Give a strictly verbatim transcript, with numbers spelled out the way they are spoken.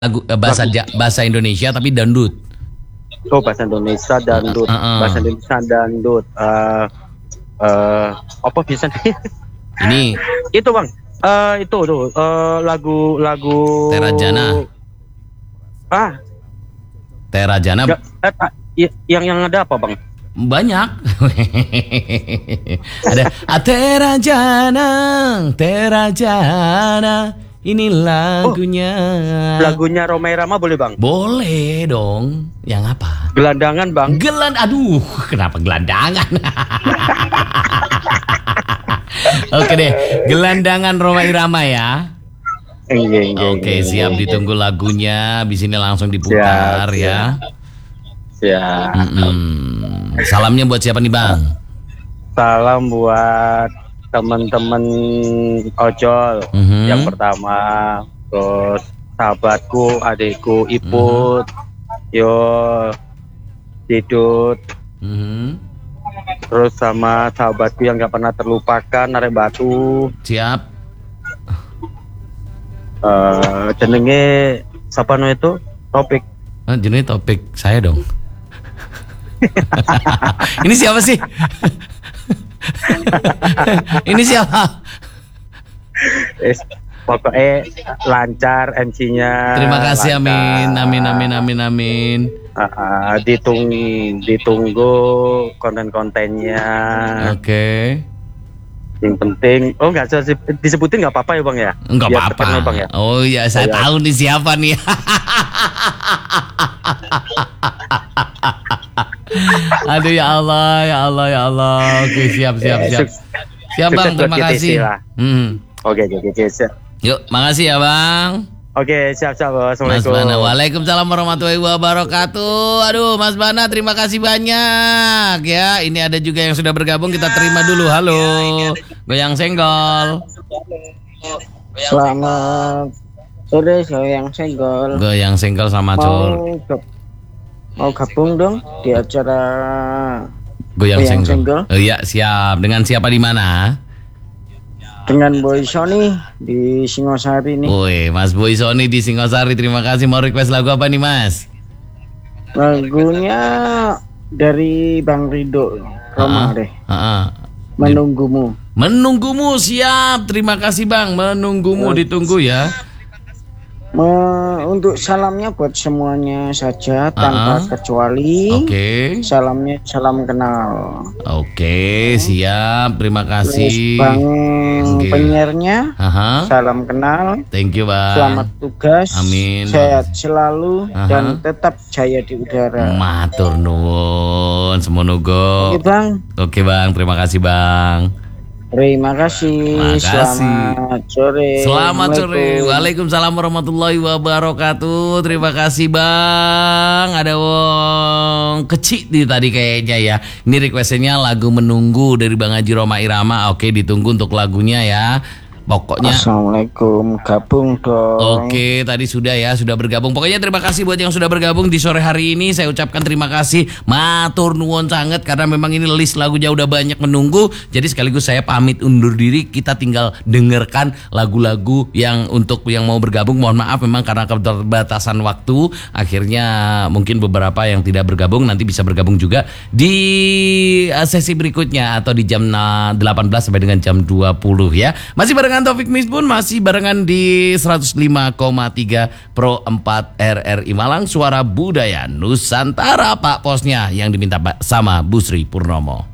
lagu eh, bahasa Lagu. Ja- bahasa Indonesia tapi dangdut. Oh, bahasa Indonesia dangdut. Uh, uh, uh. Bahasa Indonesia dangdut. Eh eh apa bisa nih? Ini Itu Bang. Eh itu tuh eh, lagu lagu Terajana. Ah, Terajana ya, eh, ah, i- yang yang ada apa Bang? banyak. Ada Terajana, Terajana. Ini lagunya. Lagunya Rhoma Irama boleh Bang? Boleh dong. Yang apa? Gelandangan Bang. Geland, aduh, kenapa gelandangan? Oke deh, gelandangan Rhoma Irama ya. Iya, iya, Oke, iya, siap, iya. ditunggu lagunya. Di sini langsung diputar Siap, ya. Ya. Mm-mm. Salamnya buat siapa nih Bang? Salam buat teman-teman ojol. Mhm. Yang pertama, terus sahabatku, adikku, Iput, yo, Didut, Mhm. terus sama sahabatku yang gak pernah terlupakan, Arek Batu. Siap. Eh, jenenge siapa no itu? Topik. Oh, jenis topik saya dong. Ini siapa sih? Ini siapa? Eh, pokoknya lancar M C-nya. Terima kasih, lancar. amin, amin, amin, amin, amin. Ah, ah, ditung, ditunggu konten-kontennya. Oke. Yang penting, oh nggak usah di- disebutin nggak apa-apa ya Bang ya? Enggak Biar apa-apa. terkenal, Bang ya. Oh ya, saya Iya. tahu nih siapa nih. Aduh ya Allah, ya Allah, ya Allah. Oke, siap, siap, Eh, siap. suk- Siap Bang, sukses buat terima G T C kasih. lah. Hmm. Oke, oke, oke, siap. Yuk, makasih ya Bang. Oke, siap, siap. Mas Assalamualaikum. Bana, waalaikumsalam warahmatullahi wabarakatuh. Aduh, Mas Bana, terima kasih banyak ya. Ini ada juga yang sudah bergabung, kita terima dulu. Halo, goyang senggol. Selamat sore, saya yang senggol. Goyang senggol sama Mau cor. gab- mau gabung dong di acara Goyang Goyang senggol. senggol. Oh iya, siap. Dengan siapa di mana? dengan Boy Sony di Singosari nih. Woi, Mas Boy Sony di Singosari. Terima kasih. Mau request lagu apa nih, Mas? Lagunya dari Bang Rido, Roma Ah, deh. ah, ah. Menunggumu. Menunggumu, siap. Terima kasih Bang. Menunggumu, ditunggu ya. Me- untuk salamnya buat semuanya saja tanpa Ah, kecuali. Oke. Salamnya salam kenal. Oke, siap. Terima Terus kasih. Bang Oke. penyiarnya Aha. salam kenal. Thank you, Bang. Selamat tugas, Amin. sehat selalu Aha. dan tetap jaya di udara. Matur nuwun, semono-go. Oke Bang, Oke, Bang. Terima kasih, Bang. terima kasih. Makasih. Selamat sore. Selamat sore. Assalamualaikum. Waalaikumsalam warahmatullahi wabarakatuh. Terima kasih Bang. Ada wong kecil di tadi kayaknya ya. Ini requestnya lagu Menunggu dari Bang Haji Rhoma Irama. Oke, ditunggu untuk lagunya ya. Pokoknya Assalamualaikum, gabung dong. oke, tadi sudah ya, sudah bergabung. Pokoknya terima kasih buat yang sudah bergabung di sore hari ini. Saya ucapkan terima kasih, matur nuwun sangat, karena memang ini list lagunya udah banyak menunggu. Jadi sekaligus saya pamit undur diri. Kita tinggal dengarkan lagu-lagu yang untuk yang mau bergabung. Mohon maaf memang karena keterbatasan waktu. Akhirnya mungkin beberapa yang tidak bergabung nanti bisa bergabung juga di uh, sesi berikutnya atau di jam uh, delapan belas sampai dengan jam dua puluh ya. Masih barengan Taufik Misbun, masih barengan di seratus lima koma tiga Pro empat R R I Malang, suara budaya Nusantara Pak Posnya yang diminta Pak sama Busri Purnomo.